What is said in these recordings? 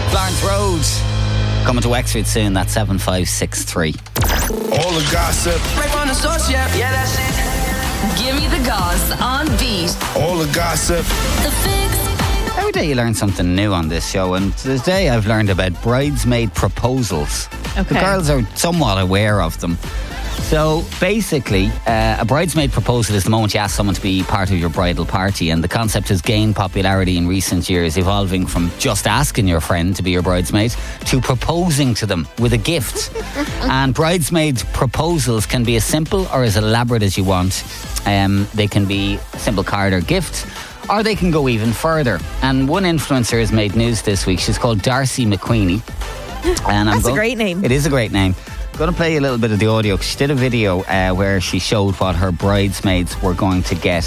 Florence Road. Coming to Wexford soon, that's 7563. All the gossip. Right on the source, yeah, that's it. Give me the goss on Beat. All the gossip. The Fix. Every day you learn something new on this show, and today I've learned about bridesmaid proposals. Okay. The girls are somewhat aware of them. So basically, a bridesmaid proposal is the moment you ask someone to be part of your bridal party, and the concept has gained popularity in recent years, evolving from just asking your friend to be your bridesmaid to proposing to them with a gift. And bridesmaid proposals can be as simple or as elaborate as you want. They can be a simple card or gift, or they can go even further. And one influencer has made news this week. She's called Darcy McQueenie. And That's a great name. It is a great name. I'm going to play you a little bit of the audio. She did a video where she showed what her bridesmaids were going to get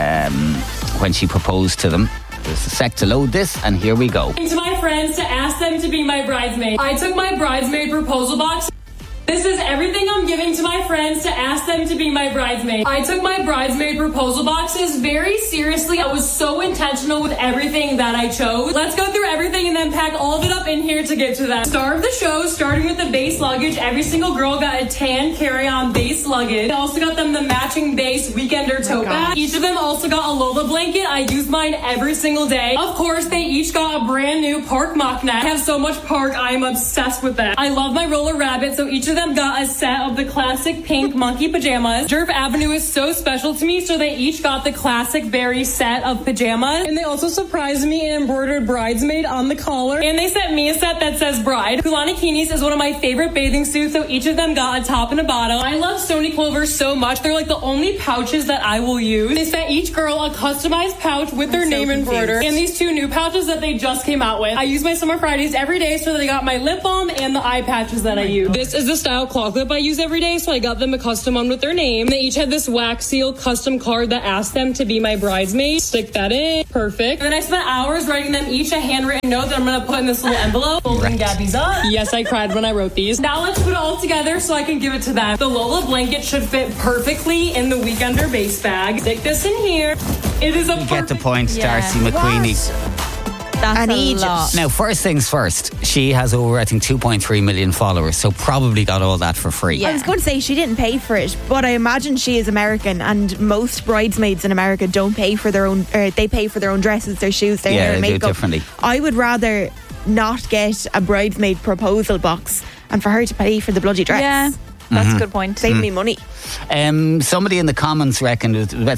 when she proposed to them. There's a sec to load this, and here we go. To my friends to ask them to be my bridesmaid. I took my bridesmaid proposal box. This is everything I'm giving to my friends to ask them to be my bridesmaid. I took my bridesmaid proposal boxes very seriously. I was so intentional with everything that I chose. Let's go through everything and then pack all of it up in here to get to that. Star of the show, starting with the base luggage. Every single girl got a tan carry-on base luggage. I also got them the matching base weekender tote bag. Each of them also got a Lola blanket. I use mine every single day. Of course, they each got a brand new Park mock net. I have so much Park, I am obsessed with that. I love my Roller Rabbit, so each of them got a set of the classic pink monkey pajamas. Jerv Avenue is so special to me, so they each got the classic berry set of pajamas. And they also surprised me and embroidered bridesmaid on the collar. And they sent me a set that says bride. Kulani Kinis is one of my favorite bathing suits, so each of them got a top and a bottom. I love Sony Clover so much. They're like the only pouches that I will use. They sent each girl a customized pouch with their name embroidered. And these two new pouches that they just came out with. I use my Summer Fridays every day, so they got my lip balm and the eye patches that I use. This is the style claw clip I use every day, so I got them a custom one with their name. They each had this wax seal custom card that asked them to be my bridesmaid. Stick that in. Perfect. And then I spent hours writing them each a handwritten note that I'm going to put in this little envelope. Folding Gabby's up. Yes, I cried when I wrote these. Now let's put it all together so I can give it to them. The Lola blanket should fit perfectly in the weekender base bag. Stick this in here. It is a You get the point, Darcy McQueenie. That's a lot. Now, first things first, she has over, I think, 2.3 million followers, so probably got all that for free. Yeah. I was going to say she didn't pay for it, but I imagine she is American, and most bridesmaids in America don't pay for their own, they pay for their own dresses, their shoes, their hair, they makeup. do it differently. I would rather not get a bridesmaid proposal box and for her to pay for the bloody dress. Yeah, that's a good point. Save me money. Somebody in the comments reckoned it was about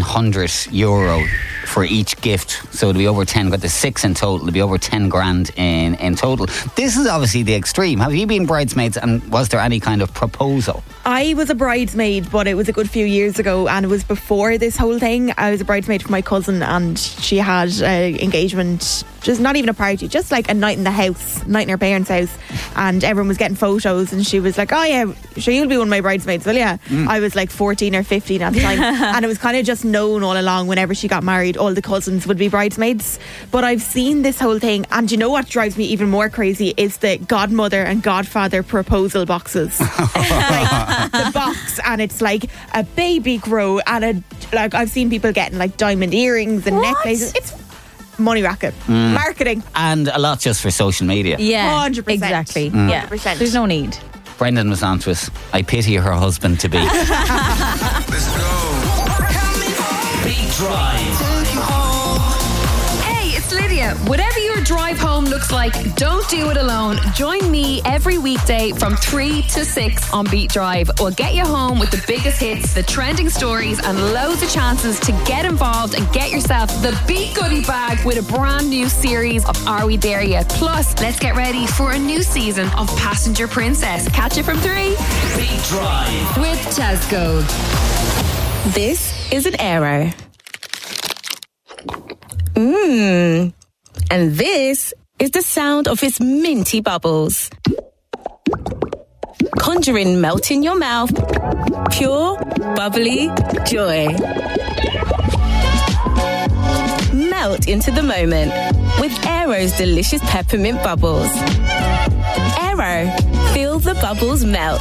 €1,700 for each gift, so it'll be over 10. Got the 6 in total. It'll be over 10 grand in total. This is obviously the extreme. Have you been bridesmaids, and was there any kind of proposal? I was a bridesmaid, but it was a good few years ago, and it was before this whole thing. I was a bridesmaid for my cousin, and she had an engagement, just not even a party, just like a night in the house, night in her parents' house, and everyone was getting photos, and she was like, oh yeah, sure, you'll be one of my bridesmaids, will ya? I was like 14 or 15 at the time, and it was kind of just known all along whenever she got married, all the cousins would be bridesmaids. But I've seen this whole thing, and you know what drives me even more crazy is the godmother and godfather proposal boxes. Like the box, and it's like a baby grow, and like I've seen people getting like diamond earrings and necklaces. It's money racket, marketing, and a lot just for social media. Yeah, 100%. exactly. Yeah, 100%. There's no need. Brendan was onto us. I pity her husband to be. Let's go. Beat Drive. Hey, it's Lydia. Whatever your drive home looks like, don't do it alone. Join me every weekday from 3 to 6 on Beat Drive. We'll get you home with the biggest hits, the trending stories, and loads of chances to get involved and get yourself the Beat Goodie Bag with a brand new series of Are We There Yet? Plus, let's get ready for a new season of Passenger Princess. Catch you from 3 Beat Drive. with Tesco. This is an Aero. And this is the sound of its minty bubbles. Conjuring melt in your mouth. Pure, bubbly joy. Melt into the moment with Aero's delicious peppermint bubbles. Aero, feel the bubbles melt.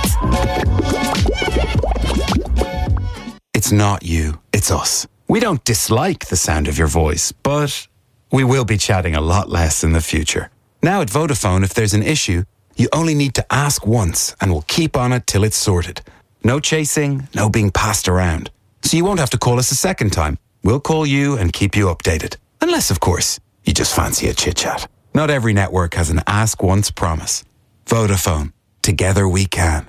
It's not you, it's us. We don't dislike the sound of your voice, but we will be chatting a lot less in the future. Now at Vodafone, if there's an issue, you only need to ask once and we'll keep on it till it's sorted. No chasing, no being passed around. So you won't have to call us a second time. We'll call you and keep you updated. Unless, of course, you just fancy a chit-chat. Not every network has an ask once promise. Vodafone. Together we can.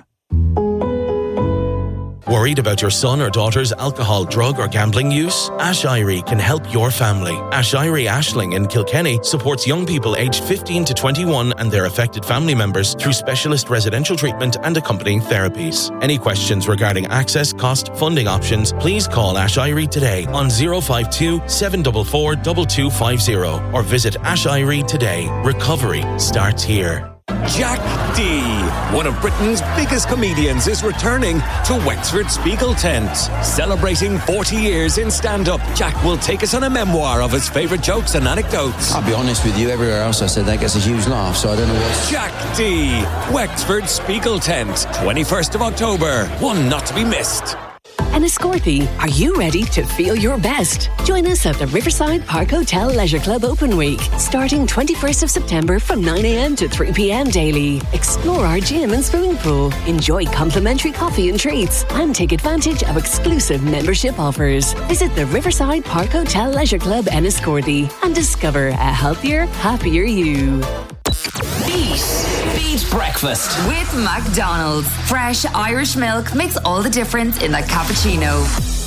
Worried about your son or daughter's alcohol, drug or gambling use? Ash Irie can help your family. Ash Irie Ashling in Kilkenny supports young people aged 15 to 21 and their affected family members through specialist residential treatment and accompanying therapies. Any questions regarding access, cost, funding options, please call Ash Irie today on 052 744 2250 or visit Ash Irie today. Recovery starts here. Jack D, one of Britain's biggest comedians, is returning to Wexford Spiegel Tent. Celebrating 40 years in stand-up, Jack will take us on a memoir of his favourite jokes and anecdotes. I'll be honest with you, everywhere else I said that gets a huge laugh, so I don't know what... Jack D, Wexford Spiegel Tent, 21st of October, one not to be missed. Enniscorthy, are you ready to feel your best? Join us at the Riverside Park Hotel Leisure Club Open Week, starting 21st of September from 9 a.m. to 3 p.m. daily. Explore our gym and swimming pool, enjoy complimentary coffee and treats, and take advantage of exclusive membership offers. Visit the Riverside Park Hotel Leisure Club Enniscorthy and discover a healthier, happier you. Beat breakfast with McDonald's. Fresh Irish milk makes all the difference in a cappuccino.